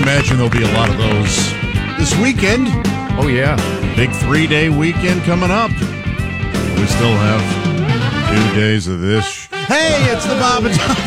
imagine there'll be a lot of those this weekend. Oh, yeah. Big 3-day weekend coming up. We still have 2 days of this. Hey, it's the Bob and Tom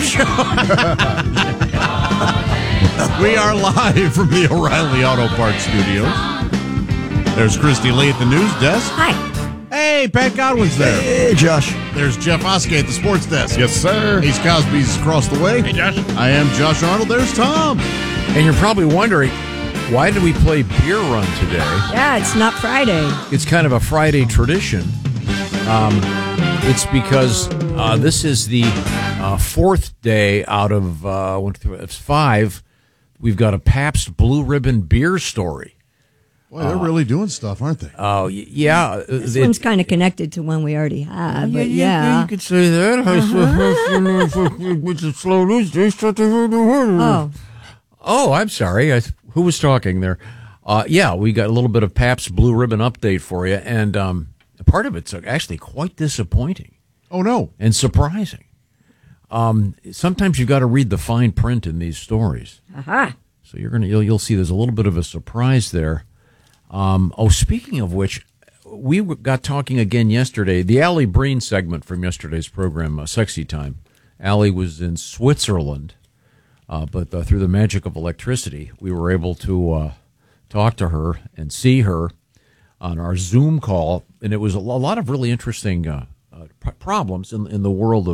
Show. We are live from the O'Reilly Auto Parts Studios. There's Christy Lee at the news desk. Hi. Hey, Pat Godwin's there. Hey, Josh. There's Jeff Oskey at the sports desk. Yes, sir. Ace Cosby's across the way. Hey, Josh. I am Josh Arnold. There's Tom. And you're probably wondering, why did we play Beer Run today? Yeah, it's not Friday. It's kind of a Friday tradition. It's because this is the fourth day out of it's 5. We've got a Pabst Blue Ribbon beer story. Boy, they're really doing stuff, aren't they? Oh, yeah. This one's kind of connected to one we already have, but yeah. You could say that. With the slow news, they start to hear the word. Oh, I'm sorry. Who was talking there? Yeah, we got a little bit of Pabst Blue Ribbon update for you, and part of it's actually quite disappointing. Oh, no. And surprising. Sometimes you've got to read the fine print in these stories. Aha. So you'll see there's a little bit of a surprise there. Speaking of which, we got talking again yesterday. The Allie Breen segment from yesterday's program, Sexy Time. Allie was in Switzerland, but through the magic of electricity, we were able to talk to her and see her on our Zoom call, and it was a lot of really interesting problems in the world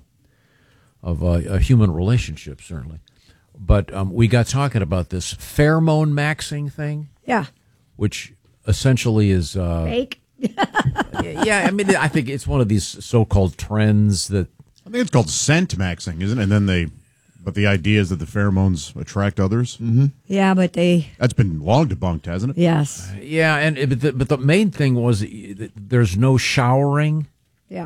of human relationships, certainly. But we got talking about this pheromone maxing thing. Yeah. Which essentially is fake. Yeah, I mean, I think it's one of these so-called trends that I think it's called scent maxing, isn't it? And then but the idea is that the pheromones attract others. Mm-hmm. Yeah, but that's been long debunked, hasn't it? Yes. Yeah, but the main thing was there's no showering. Yeah.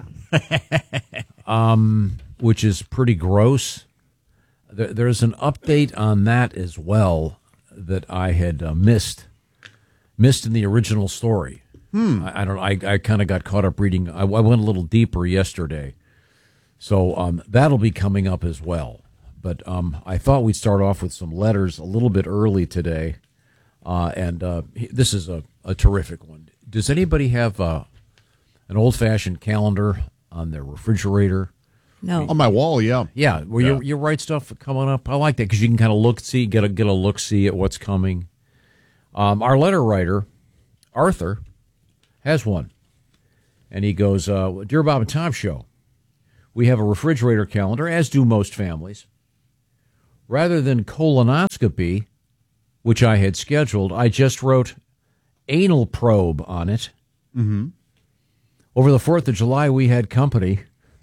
Which is pretty gross. There's an update on that as well that I had missed in the original story. I don't know. I kind of got caught up reading. I went a little deeper yesterday. So that'll be coming up as well. But I thought we'd start off with some letters a little bit early today. And this is a terrific one. Does anybody have an old-fashioned calendar on their refrigerator? No. On my wall, yeah. Yeah, where you write stuff coming up. I like that because you can kind of get a look-see at what's coming. Our letter writer, Arthur, has one. And he goes, Dear Bob and Tom Show, we have a refrigerator calendar, as do most families. Rather than colonoscopy, which I had scheduled, I just wrote anal probe on it. Mm-hmm. Over the 4th of July, we had company.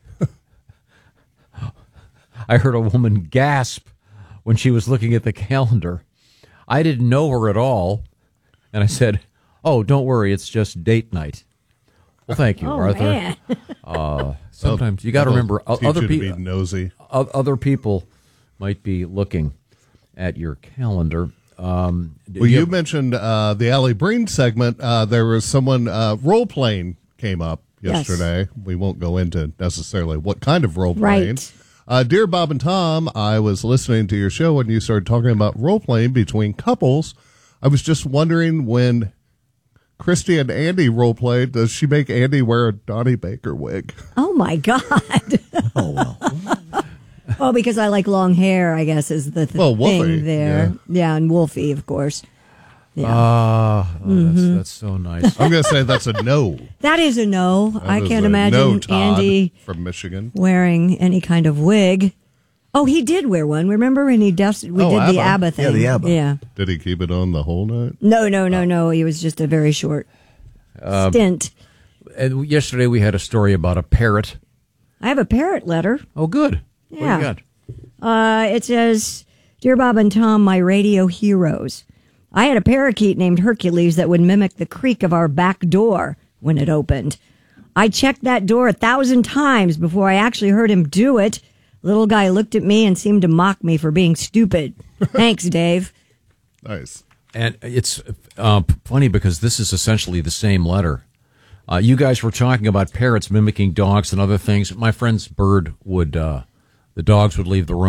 I heard a woman gasp when she was looking at the calendar. I didn't know her at all, and I said, "Oh, don't worry, it's just date night." Well, thank you, Arthur. Man. Sometimes you got to remember other people. Nosy. Other people might be looking at your calendar. Well, you mentioned the Allie Breen segment. There was someone role playing came up yesterday. Yes. We won't go into necessarily what kind of role playing. Right. Dear Bob and Tom, I was listening to your show when you started talking about role-playing between couples. I was just wondering, when Christy and Andy role-played, does she make Andy wear a Donnie Baker wig? Oh, my God. Oh, well. Oh, because I like long hair, I guess, is the Wolfie, thing there. Yeah, and Wolfie, of course. Yeah. That's so nice. I'm going to say that's a no. That is a no. I is can't a imagine no, Todd Andy from Michigan wearing any kind of wig. Oh, he did wear one. Remember when we did the ABBA thing? Yeah, the ABBA. Yeah. Did he keep it on the whole night? No. He was just a very short stint. And yesterday we had a story about a parrot. I have a parrot letter. Oh, good. Yeah. What do you got? It says, Dear Bob and Tom, my radio heroes. I had a parakeet named Hercules that would mimic the creak of our back door when it opened. I checked that door 1,000 times before I actually heard him do it. Little guy looked at me and seemed to mock me for being stupid. Thanks, Dave. Nice. And it's funny because this is essentially the same letter. You guys were talking about parrots mimicking dogs and other things. My friend's bird would, the dogs would leave the room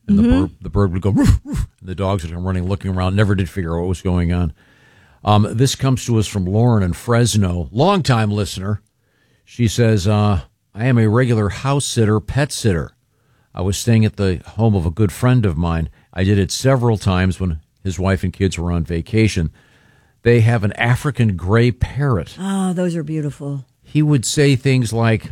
and the bird would go, roof, roof, and the dogs would come running, looking around, never did figure out what was going on. This comes to us from Lauren in Fresno, longtime listener. She says, I am a regular house sitter, pet sitter. I was staying at the home of a good friend of mine. I did it several times when his wife and kids were on vacation. They have an African gray parrot. Oh, those are beautiful. He would say things like,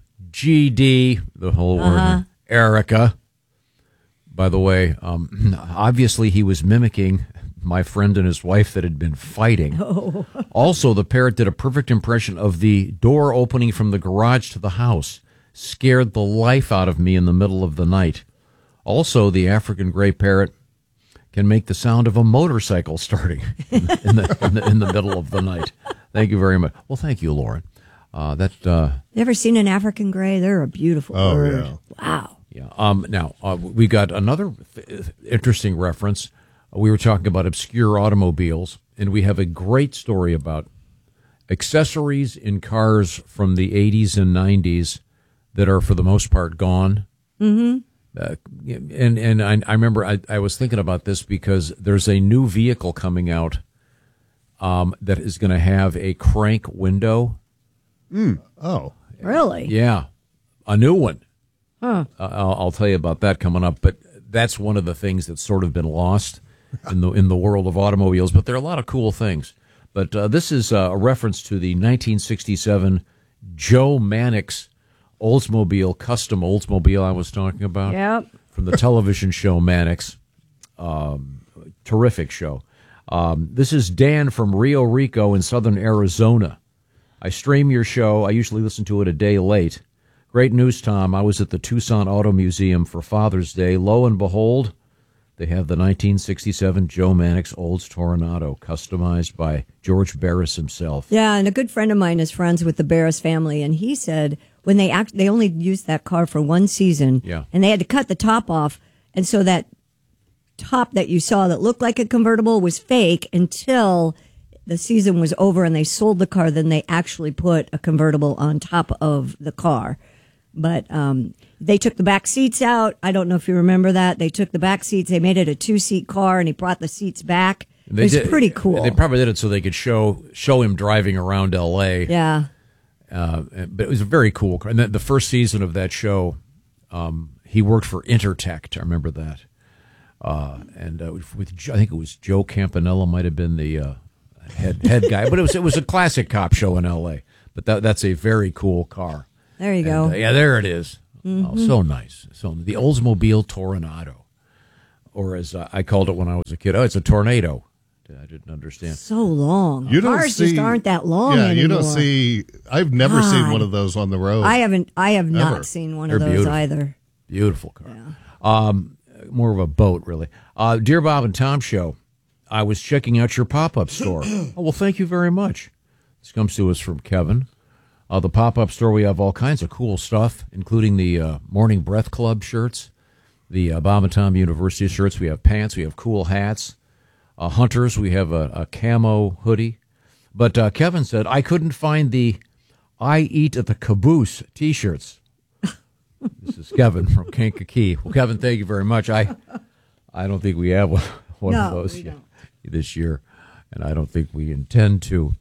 GD, the whole word, Erica. By the way, obviously he was mimicking my friend and his wife that had been fighting. Oh. Also, the parrot did a perfect impression of the door opening from the garage to the house. Scared the life out of me in the middle of the night. Also, the African gray parrot can make the sound of a motorcycle starting in the middle of the night. Thank you very much. Well, thank you, Lauren. You ever seen an African gray? They're a beautiful bird. Yeah. Wow. Yeah. Now, we got another interesting reference. We were talking about obscure automobiles, and we have a great story about accessories in cars from the 80s and 90s that are, for the most part, gone. Mm-hmm. And I remember I was thinking about this because there's a new vehicle coming out that is going to have a crank window. Oh. Really? Yeah, a new one. Huh. I'll tell you about that coming up. But that's one of the things that's sort of been lost in the world of automobiles. But there are a lot of cool things. But this is a reference to the 1967 Joe Mannix Oldsmobile, custom Oldsmobile I was talking about. Yep. From the television show Mannix. Terrific show. This is Dan from Rio Rico in southern Arizona. I stream your show. I usually listen to it a day late. Great news, Tom. I was at the Tucson Auto Museum for Father's Day. Lo and behold, they have the 1967 Joe Mannix Olds Toronado, customized by George Barris himself. Yeah, and a good friend of mine is friends with the Barris family, and he said when they only used that car for one season, and they had to cut the top off, and so that top that you saw that looked like a convertible was fake until the season was over and they sold the car. Then they actually put a convertible on top of the car. But they took the back seats out. I don't know if you remember that. They took the back seats. They made it a 2-seat car, and he brought the seats back. It was pretty cool. They probably did it so they could show him driving around L.A. Yeah. But it was a very cool car. And the first season of that show, he worked for Intertech. I remember that. With I think it was Joe Campanella might have been the head guy. But it was a classic cop show in L.A. But that's a very cool car. There you go. Yeah, there it is. Mm-hmm. Oh, so nice. So the Oldsmobile Toronado, or as I called it when I was a kid, it's a tornado. I didn't understand. So long. Cars just aren't that long Yeah, anymore. you don't see. I've never seen one of those on the road. I have not seen one of those beautiful. Either. Beautiful car. Yeah. More of a boat, really. Dear Bob and Tom Show, I was checking out your pop-up store. Oh, well, thank you very much. This comes to us from Kevin. The pop-up store, we have all kinds of cool stuff, including the Morning Breath Club shirts, the Bob and Tom University shirts. We have pants. We have cool hats. Hunters, we have a camo hoodie. But Kevin said, I couldn't find the I Eat at the Caboose T-shirts. This is Kevin from Kankakee. Well, Kevin, thank you very much. I don't think we have one of those yet this year, and I don't think we intend to.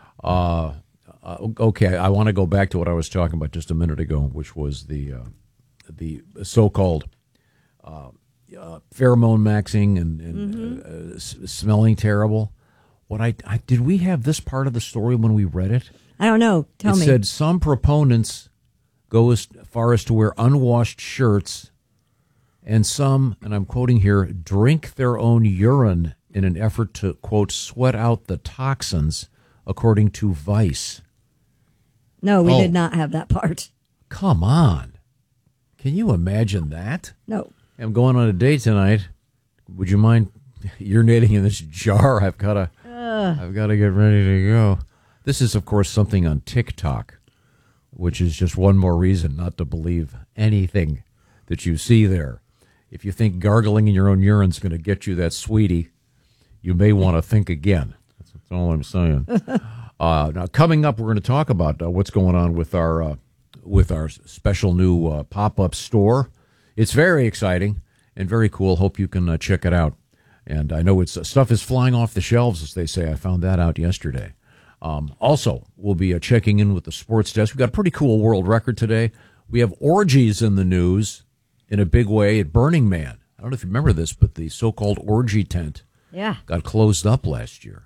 Okay, I want to go back to what I was talking about just a minute ago, which was the so-called pheromone maxing and smelling terrible. Did we have this part of the story when we read it? I don't know. Tell me. It said some proponents go as far as to wear unwashed shirts, and some, and I'm quoting here, drink their own urine in an effort to, quote, sweat out the toxins, according to Vice. No, we did not have that part. Come on. Can you imagine that? No. I'm going on a date tonight. Would you mind urinating in this jar? I've got to get ready to go. This is, of course, something on TikTok, which is just one more reason not to believe anything that you see there. If you think gargling in your own urine is going to get you that sweetie, you may want to think again. That's all I'm saying. Now, coming up, we're going to talk about what's going on with our special new pop-up store. It's very exciting, and very cool. Hope you can check it out. And I know it's stuff is flying off the shelves, as they say. I found that out yesterday. Also, we'll be checking in with the sports desk. We've got a pretty cool world record today. We have orgies in the news in a big way at Burning Man. I don't know if you remember this, but the so-called orgy tent got closed up last year.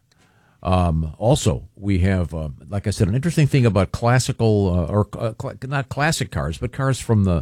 Also, we have, like I said, an interesting thing about classical, not classic cars, but cars from the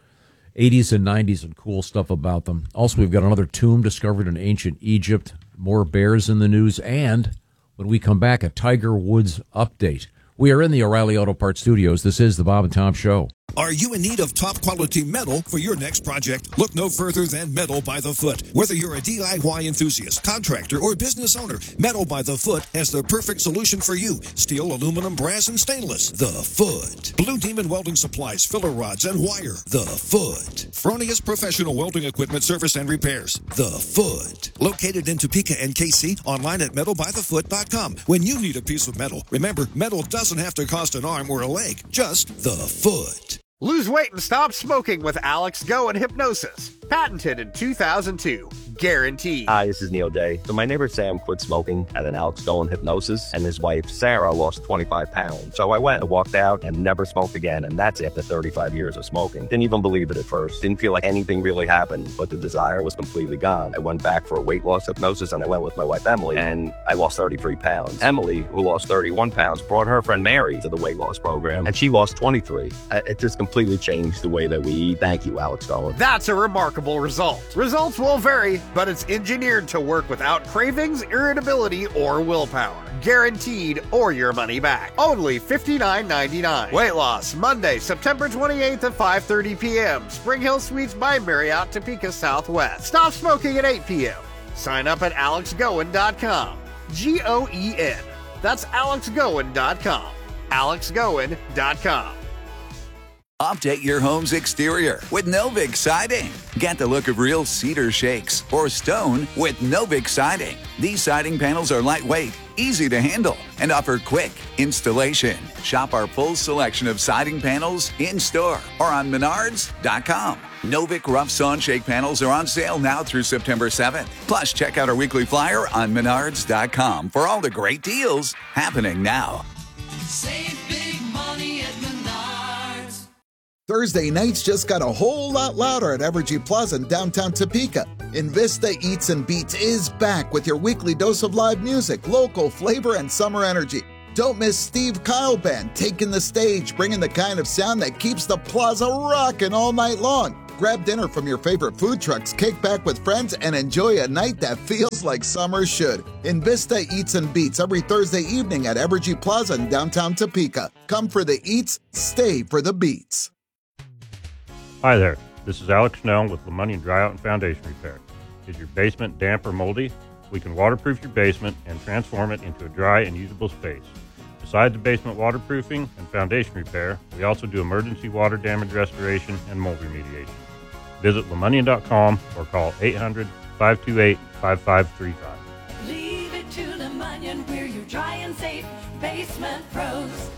80s and 90s and cool stuff about them. Also, we've got another tomb discovered in ancient Egypt, more bears in the news, and when we come back, a Tiger Woods update. We are in the O'Reilly Auto Parts studios. This is the Bob and Tom Show. Are you in need of top-quality metal for your next project? Look no further than Metal by the Foot. Whether you're a DIY enthusiast, contractor, or business owner, Metal by the Foot has the perfect solution for you. Steel, aluminum, brass, and stainless. The Foot. Blue Demon Welding Supplies, filler rods, and wire. The Foot. Fronius Professional Welding Equipment Service and Repairs. The Foot. Located in Topeka and KC, online at metalbythefoot.com. When you need a piece of metal, remember, metal doesn't have to cost an arm or a leg. Just the Foot. Lose weight and stop smoking with Alex Go and Hypnosis. Patented in 2002. Guaranteed. Hi, this is Neil Day. So my neighbor Sam quit smoking at an Alex Go and Hypnosis, and his wife Sarah lost 25 pounds. So I went and walked out and never smoked again, and that's after 35 years of smoking. Didn't even believe it at first. Didn't feel like anything really happened, but the desire was completely gone. I went back for a weight loss hypnosis, and I went with my wife Emily, and I lost 33 pounds. Emily, who lost 31 pounds, brought her friend Mary to the weight loss program, and she lost 23. It just completely changed the way that we eat. Thank you, Alex Go. That's a remarkable result. Results will vary, but it's engineered to work without cravings, irritability, or willpower. Guaranteed or your money back. Only $59.99. Weight loss, Monday, September 28th at 5:30 p.m. Spring Hill Suites by Marriott, Topeka Southwest. Stop smoking at 8 p.m. Sign up at alexgoen.com. G-O-E-N. That's alexgoen.com. alexgoen.com. Update your home's exterior with Novik Siding. Get the look of real cedar shakes or stone with Novik Siding. These siding panels are lightweight, easy to handle, and offer quick installation. Shop our full selection of siding panels in-store or on Menards.com. Novik Rough Sawn Shake panels are on sale now through September 7th. Plus, check out our weekly flyer on Menards.com for all the great deals happening now. Save big money at Menards. Thursday nights just got a whole lot louder at Evergy Plaza in downtown Topeka. Invista Eats and Beats is back with your weekly dose of live music, local flavor, and summer energy. Don't miss Steve Kyle Band taking the stage, bringing the kind of sound that keeps the plaza rocking all night long. Grab dinner from your favorite food trucks, kick back with friends, and enjoy a night that feels like summer should. Invista Eats and Beats every Thursday evening at Evergy Plaza in downtown Topeka. Come for the eats, stay for the beats. Hi there, this is Alex Snell with LeMonnier Dry Out and Foundation Repair. Is your basement damp or moldy? We can waterproof your basement and transform it into a dry and usable space. Besides the basement waterproofing and foundation repair, we also do emergency water damage restoration and mold remediation. Visit LeMonnier.com or call 800-528-5535. Leave it to LeMonnier, we're your dry and safe basement pros.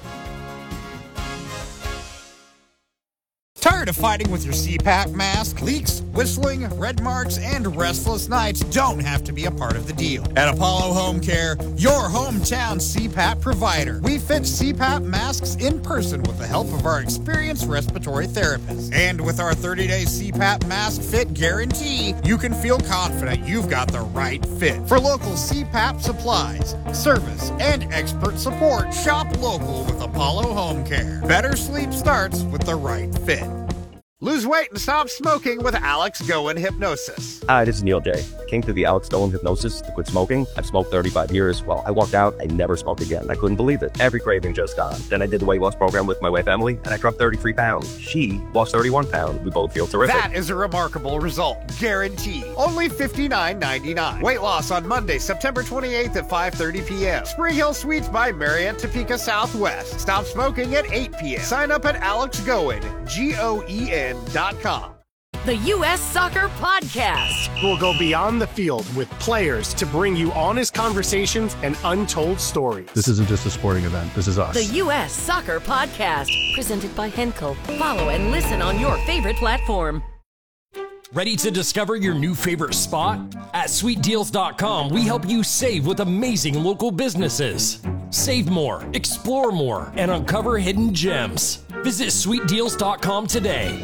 Tired of fighting with your CPAP mask? Leaks, whistling, red marks, and restless nights don't have to be a part of the deal. At Apollo Home Care, your hometown CPAP provider, we fit CPAP masks in person with the help of our experienced respiratory therapists. And with our 30-day CPAP mask fit guarantee, you can feel confident you've got the right fit. For local CPAP supplies, service, and expert support, shop local with Apollo Home Care. Better sleep starts with the right fit. Lose weight and stop smoking with Alex Go and Hypnosis. Hi, this is Neil Day. Came to the Alex Go and Hypnosis to quit smoking. I've smoked 35 years. Well, I walked out, I never smoked again. I couldn't believe it. Every craving just gone. Then I did the weight loss program with my wife Emily, and I dropped 33 pounds. She lost 31 pounds. We both feel terrific. That is a remarkable result. Guaranteed. Only $59.99. Weight loss on Monday, September 28th at 5:30 p.m. Spring Hill Suites by Marriott, Topeka Southwest. Stop smoking at 8 p.m. Sign up at alexgoen, Goen.com. The U.S. Soccer Podcast. We'll go beyond the field with players to bring you honest conversations and untold stories. This isn't just a sporting event. This is us. The U.S. Soccer Podcast. Presented by Henkel. Follow and listen on your favorite platform. Ready to discover your new favorite spot? At sweetdeals.com, we help you save with amazing local businesses. Save more, explore more, and uncover hidden gems. Visit sweetdeals.com today.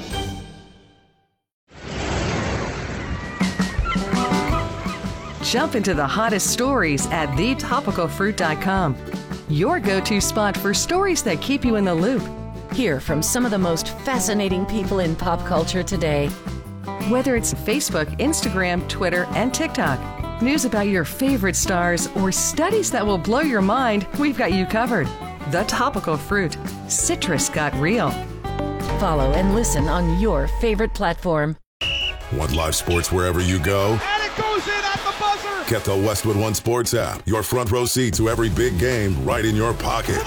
Jump into the hottest stories at thetopicalfruit.com. Your go-to spot for stories that keep you in the loop. Hear from some of the most fascinating people in pop culture today. Whether it's Facebook, Instagram, Twitter, and TikTok, news about your favorite stars, or studies that will blow your mind, we've got you covered. The Topical Fruit. Citrus got real. Follow and listen on your favorite platform. Want live sports wherever you go? And it goes in at the buzzer! Get the Westwood One Sports app. Your front row seat to every big game right in your pocket.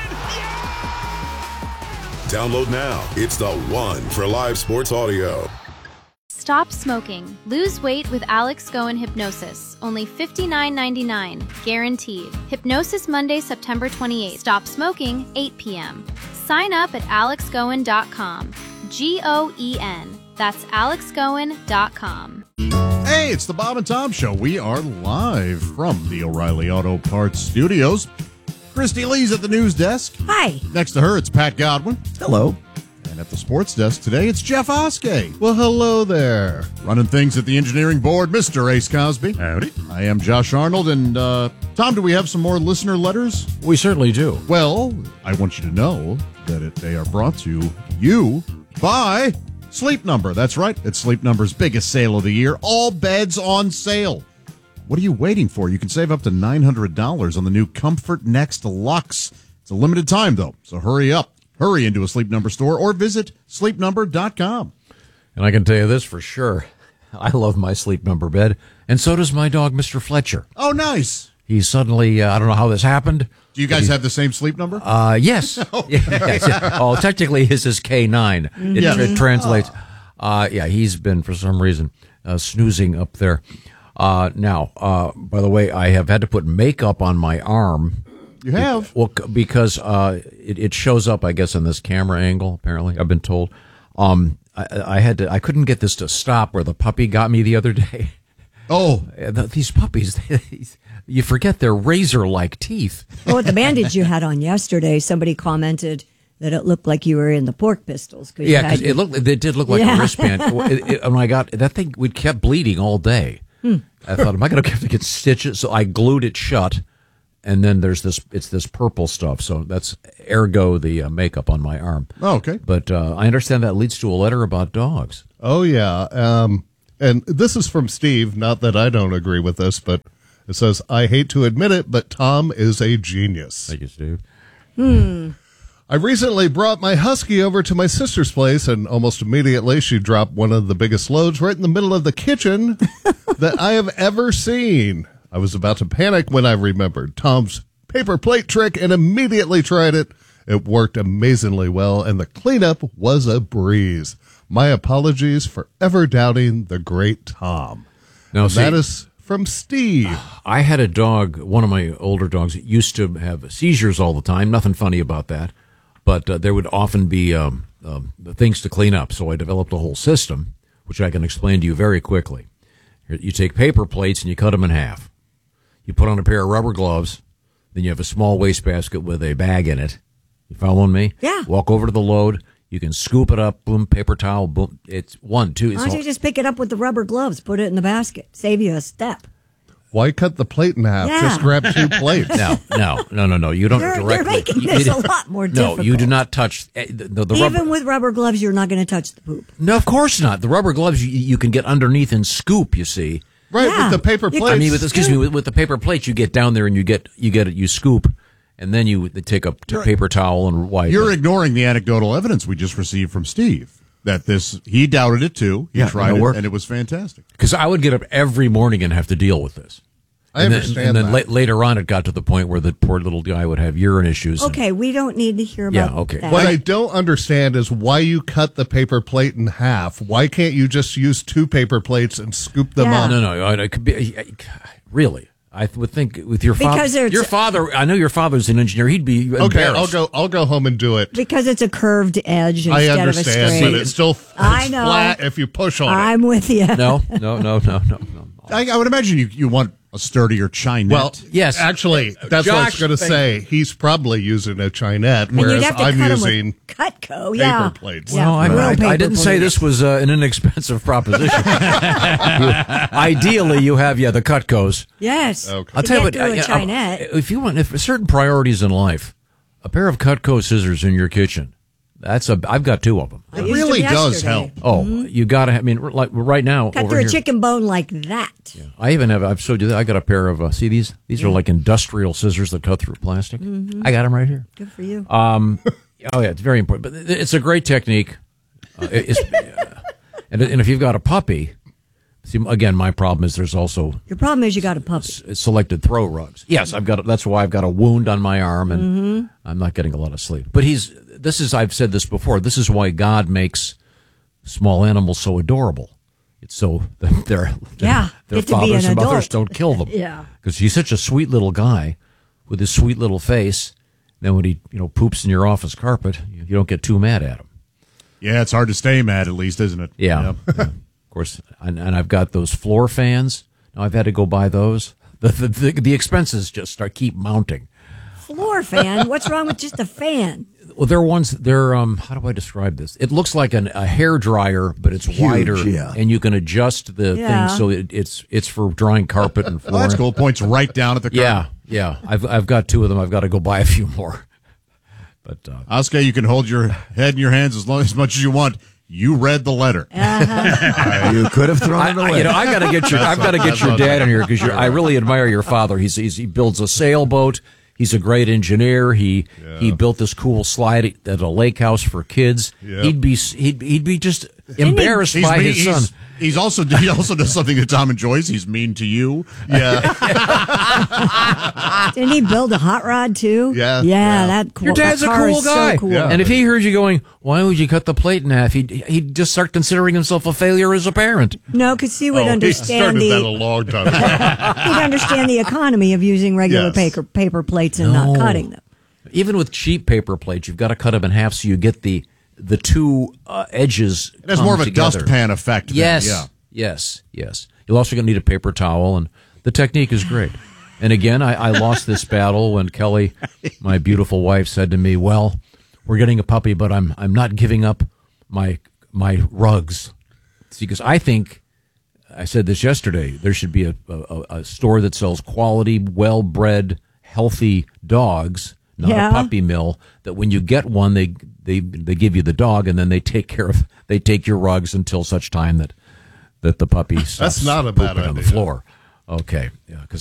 Download now. It's the one for live sports audio. Stop smoking. Lose weight with Alex Goen Hypnosis. Only $59.99. Guaranteed. Hypnosis Monday, September 28th. Stop smoking, 8 p.m. Sign up at alexgoen.com. Goen. That's alexgoen.com. Hey, it's the Bob and Tom Show. We are live from the O'Reilly Auto Parts Studios. Christy Lee's at the news desk. Hi. Next to her, it's Pat Godwin. Hello. And at the sports desk today, it's Jeff Oskey. Well, hello there. Running things at the engineering board, Mr. Ace Cosby. Howdy. I am Josh Arnold. And, Tom, do we have some more listener letters? We certainly do. Well, I want you to know that they are brought to you by Sleep Number. That's right. It's Sleep Number's biggest sale of the year. All beds on sale. What are you waiting for? You can save up to $900 on the new Comfort Next Luxe. It's a limited time, though, so hurry up. Hurry into a Sleep Number store or visit sleepnumber.com. And I can tell you this for sure. I love my Sleep Number bed, and so does my dog, Mr. Fletcher. Oh, nice. He suddenly, I don't know how this happened. Do you guys have the same sleep number? Yes. Yes. Oh, technically his is K9. It translates. Yeah, he's been, for some reason, snoozing up there. Now, by the way, I have had to put makeup on my arm. You have? Well, because it shows up, I guess, in this camera angle, apparently, I've been told. I couldn't get this to stop where the puppy got me the other day. Oh. These puppies, you forget they're razor-like teeth. Oh, with the bandage you had on yesterday, somebody commented that it looked like you were in the Pork Pistols. Yeah, because it did look like a wristband. When I got that thing, we kept bleeding all day. I thought, am I going to have to get stitches? So I glued it shut, and then it's this purple stuff. So that's ergo the makeup on my arm. Oh, okay. But I understand that leads to a letter about dogs. Oh, yeah. And this is from Steve. Not that I don't agree with this, but it says, I hate to admit it, but Tom is a genius. Thank you, Steve. I recently brought my husky over to my sister's place, and almost immediately she dropped one of the biggest loads right in the middle of the kitchen that I have ever seen. I was about to panic when I remembered Tom's paper plate trick and immediately tried it. It worked amazingly well, and the cleanup was a breeze. My apologies for ever doubting the great Tom. Now, that is from Steve. I had a dog, one of my older dogs, used to have seizures all the time. Nothing funny about that. But there would often be things to clean up. So I developed a whole system, which I can explain to you very quickly. You take paper plates and you cut them in half. You put on a pair of rubber gloves. Then you have a small wastebasket with a bag in it. You following me? Yeah. Walk over to the load. You can scoop it up, boom, paper towel, boom. It's 1, 2. Why don't you just pick it up with the rubber gloves, put it in the basket, save you a step. Why cut the plate in half? Yeah. Just grab 2 plates. No. You don't directly. They're making this a lot more difficult. No, you do not touch the rubber. Even with rubber gloves, you're not going to touch the poop. No, of course not. The rubber gloves you can get underneath and scoop. You see, right? Yeah. With the paper plates. I mean, with the paper plates, you get down there and you scoop, and then you take a paper towel and wipe. You're ignoring the anecdotal evidence we just received from Steve. That he doubted it too. He tried it, and it was fantastic. Because I would get up every morning and have to deal with this. I understand and then later on, it got to the point where the poor little guy would have urine issues. Okay, we don't need to hear about that. What I don't understand is why you cut the paper plate in half. Why can't you just use 2 paper plates and scoop them up? No. It could be really. I would think with your father. Because Your father, I know your father's an engineer. He'd be embarrassed. I'll go home and do it. Because it's a curved edge I instead of a understand, straight. but it's still I know. flat if you push on it. I'm with you. No. I would imagine you want a sturdier Chinette. Well, yes. Actually, that's what I was Josh, going to say. He's probably using a Chinette, And you'd whereas have to I'm cut 'em using with Cutco, yeah. paper plates. Well, I didn't say this was an inexpensive proposition. Ideally, you have the Cutcos. Yes. Okay. I'll tell you what. Get through a Chinette. If certain priorities in life, a pair of Cutco scissors in your kitchen. I've got 2 of them. I It used really them does yesterday. help. Oh, you got to. I mean, like right now Cut over through here. a chicken bone like that. I even have. I've showed you that. I got a pair of. See these? These are like industrial scissors that cut through plastic. Mhm. I got them right here. Good for you. Oh yeah, it's very important. But it's a great technique. And if you've got a puppy, see again, my problem is there's also Your problem is you got a puppy. selected throw rugs. Yes, that's why I've got a wound on my arm and I'm not getting a lot of sleep. But I've said this before. This is why God makes small animals so adorable. It's so their get to be fathers an and mothers adult. don't kill them. Yeah. Because he's such a sweet little guy with his sweet little face. Then when he poops in your office carpet, you don't get too mad at him. Yeah, it's hard to stay mad, at least, isn't it? Yeah. Yep. Of course, and I've got those floor fans. Now I've had to go buy those. The expenses just keep mounting. Floor fan? What's wrong with just a fan? Well, they're how do I describe this? It looks like a hair dryer, but it's wider, and you can adjust the Yeah. thing so it's for drying carpet and flooring. Well, that's cool. Points right down at the carpet. Yeah. I've got 2 of them. I've got to go buy a few more. But Oscar, you can hold your head in your hands as much as you want. You read the letter. You could have thrown it away. I've got to get your dad in here because I really admire your father. He builds a sailboat. He's a great engineer. He built this cool slide at a lake house for kids. Yep. He'd be just embarrassed by his son. He also does something that Tom enjoys. He's mean to you. Yeah. Didn't he build a hot rod too? Yeah. Yeah, that cool. Your dad's a that car cool is so guy. cool. Yeah. And if he heard you going, why would you cut the plate in half? He'd just start considering himself a failure as a parent. No, because he would He understand started that a long time ago. he'd understand the economy of using regular Yes. paper plates and not cutting them. Even with cheap paper plates, you've got to cut them in half so you get the 2 edges. It has come more of a together. dustpan effect. then, Yes. Yeah. Yes. You're also going to need a paper towel, and the technique is great. And again, I lost this battle when Kelly, my beautiful wife, said to me, "Well, we're getting a puppy, but I'm not giving up my rugs." See, because I think I said this yesterday. There should be a store that sells quality, well-bred, healthy dogs, not a puppy mill. That when you get one, they give you the dog, and then they take your rugs until such time that the puppy stops That's not a bad pooping on the idea. floor. Okay, yeah, because